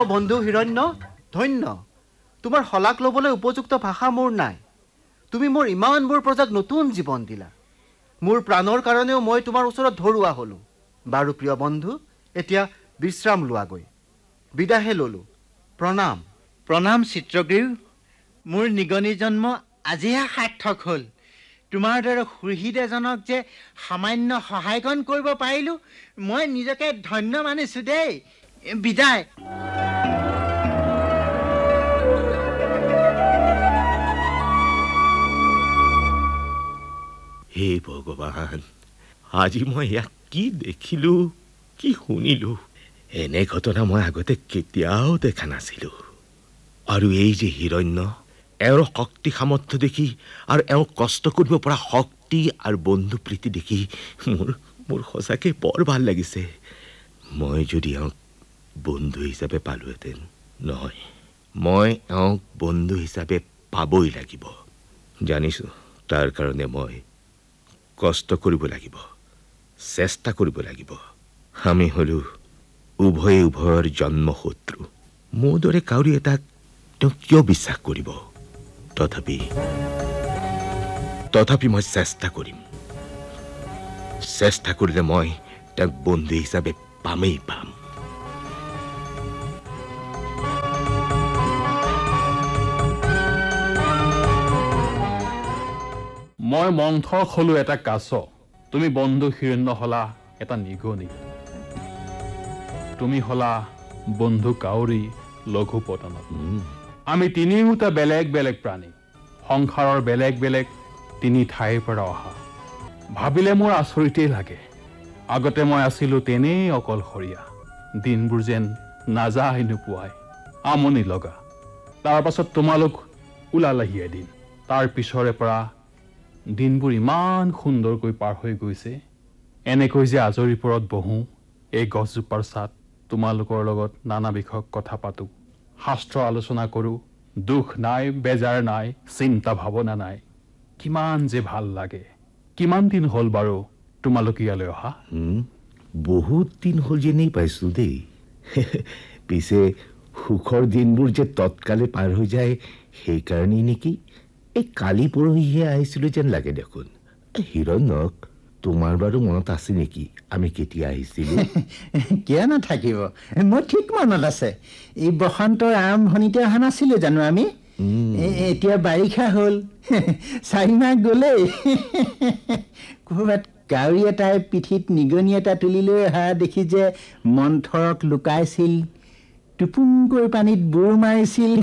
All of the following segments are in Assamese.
বন্ধু হিৰণ্য, ধন্য। তোমাৰ শলাগ ল'বলৈ উপযুক্ত ভাষা মোৰ নাই। তুমি মোৰ ইমানবোৰ প্ৰজাক নতুন জীৱন দিলা। মোৰ প্ৰাণৰ কাৰণেও মই তোমাৰ ওচৰত ধৰুৱা হ'লোঁ। বাৰু প্ৰিয় বন্ধু, এতিয়া বিশ্ৰাম লোৱাগৈ। বিদাহে ল'লোঁ। প্ৰণাম। প্ৰণাম চিত্ৰগৃহ। মোৰ নিগনি জন্ম আজিহে সাৰ্থক হ'ল। তোমাৰ দৰে সুহৃদ এজনক যে সামান্য সহায়কণ কৰিব পাৰিলোঁ, মই নিজকে ধন্য মানিছোঁ দেই। বিদায়। হে ভগৱান, আজি মই ইয়াক কি দেখিলোঁ, কি শুনিলোঁ। এনে ঘটনা মই আগতে কেতিয়াও দেখা নাছিলোঁ। আৰু এই যে হিৰণ্য, এওঁৰ শক্তি সামৰ্থ্য দেখি আৰু এওঁ কষ্ট কৰিব পৰা শক্তি আৰু বন্ধু প্ৰীতি দেখি মোৰ সঁচাকৈ বৰ ভাল লাগিছে। মই যদি এওঁক বন্ধু হিচাপে পালোহেঁতেন, নহয়, মই এওঁক বন্ধু হিচাপে পাবই লাগিব। জানিছোঁ, তাৰ কাৰণে মই কষ্ট কৰিব লাগিব, চেষ্টা কৰিব লাগিব। আমি হ'লোঁ উভয়ে উভয়ৰ জন্মশত্ৰু। মোৰ দৰে কাউৰী এটাক তেওঁ কিয় বিশ্বাস কৰিব? তথাপি মই চেষ্টা কৰিম। চেষ্টা কৰিলে মই তেওঁক বন্ধু হিচাপে পামেই পাম। মই মন্থৰ হলো এটা কাছ, তুমি বন্ধু হিৰণ্য হলা এটা নিগনি। তুমি হলা বন্ধু কাউৰী লঘু পতনত। আমি তিনিওটা বেলেগ বেলেগ প্ৰাণী, সংসাৰৰ বেলেগ বেলেগ তিনি ঠাইৰ পৰা অহা। ভাবিলে মোৰ আচৰিতেই লাগে। আগতে মই আছিলোঁ তেনেই অকলশৰীয়া, দিনবোৰ যেন নাযায় নোপোৱাই, আমনি লগা। তাৰ পাছত তোমালোক ওলালাহি এদিন। তাৰ পিছৰে পৰা দিনবোৰ ইমান সুন্দৰকৈ পাৰ হৈ গৈছে। এনেকৈ যে আজৰি পৰত বহোঁ এই গছজোপাৰ ছাত, তোমালোকৰ লগত নানা বিষয়ত কথা পাতোঁ, শাস্ত্ৰ আলোচনা কৰোঁ, দুখ নাই, বেজাৰ নাই, চিন্তা ভাৱনা নাই। কিমান যে ভাল লাগে। কিমান দিন হ'ল বাৰু তোমালোক ইয়ালৈ অহা? বহুত দিন হ'ল যেনেই পাইছোঁ দেই। পিছে সুখৰ দিনবোৰ যে তৎকালে পাৰ হৈ যায়, সেইকাৰণেই নেকি এই কালি পৰহিহে আহিছিলোঁ যেন লাগে দেখোন। হিৰণ্যক তোমাৰ বাৰু মনত আছে নেকি আমি কেতিয়া আহিছিলোঁ? কিয় নাথাকিব, মোৰ ঠিক মনত আছে। এই বসন্তৰ আৰম্ভণিতে অহা নাছিলোঁ জানো আমি? এতিয়া বাৰিষা হ'ল, 4 মাহ গ'লেই। ক'ৰবাত কাউৰী এটাই পিঠিত নিগনি এটা তুলি লৈ অহা দেখি যে মন্থৰক লুকাইছিল, টুপুংকৈ পানীত বুৰ মাৰিছিল।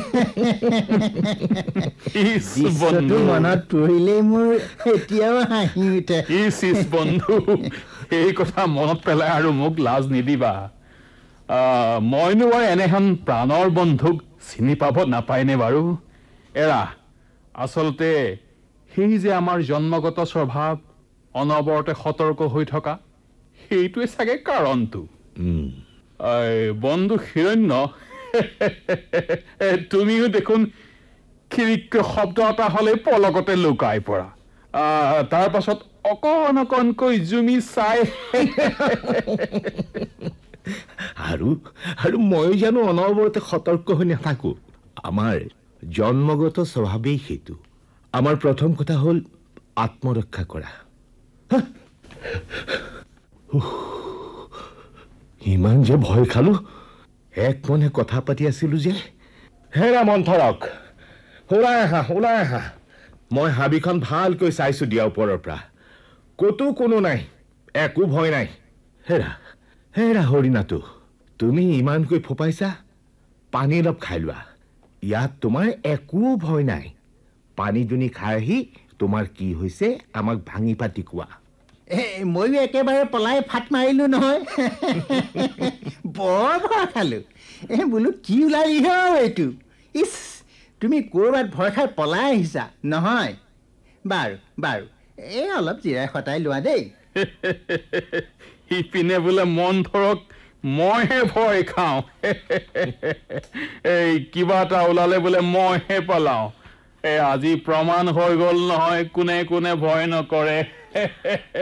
দৃশ্যটো মনত পৰিলেই মোৰ এতিয়াও হাঁহি উঠে। বন্ধু, এই কথা মনত পেলাই আৰু মোক লাজ নিদিবা। মইনো বাৰু এনেহেন প্ৰাণৰ বন্ধুক চিনি পাব নাপায়নে বাৰু? এৰা, আচলতে সেই যে আমাৰ জন্মগত স্বভাৱ, অনবৰতে সতৰ্ক হৈ থকা, সেইটোৱে চাগে কাৰণটো। বন্ধু হিৰণ্য, তুমিও দেখোন খিৰিককৈ শব্দ এটা হ'লে পলকতে লুকাই পৰা। তাৰ পাছত অকণ অকণকৈ জুমি চাই। আৰু মই জানো অনবৰতে সতৰ্ক হৈ নাথাকোঁ? আমাৰ জন্মগত স্বভাৱেই সেইটো। আমাৰ প্ৰথম কথা হ'ল আত্মৰক্ষা কৰা। ইমান যে ভয় খালোঁ। এক মনে কথা পাতি আছিলোঁ যে। হেৰা মন্থৰক, ওলাই আহা। মই হাবিখন ভালকৈ চাইছোঁ দিয়া ওপৰৰ পৰা। ক'তো কোনো নাই, একো ভয় নাই। হেৰা হৰিণাটো, তুমি ইমানকৈ ফোপাইছা, পানী অলপ খাই লোৱা। ইয়াত তোমাৰ একো ভয় নাই। পানী দুনি খাই আহি তোমাৰ কি হৈছে আমাক ভাঙি পাতি কোৱা। ময়ো একেবাৰে পলাই ফাট মাৰিলোঁ নহয়। বৰ ভয় খালোঁ। বোলো কি ওলালি এইটো? ইছ, তুমি ক'ৰবাত ভয় খাই পলাই আহিছা নহয়? বাৰু এই অলপ জিৰাই সতাই লোৱা দেই। ইপিনে বোলে মন্থৰক মইহে ভয় খাওঁ। এই কিবা এটা ওলালে বোলে মইহে পলাওঁ। আজি প্ৰমাণ হৈ গ'ল নহয় কোনে কোনে ভয় নকৰে।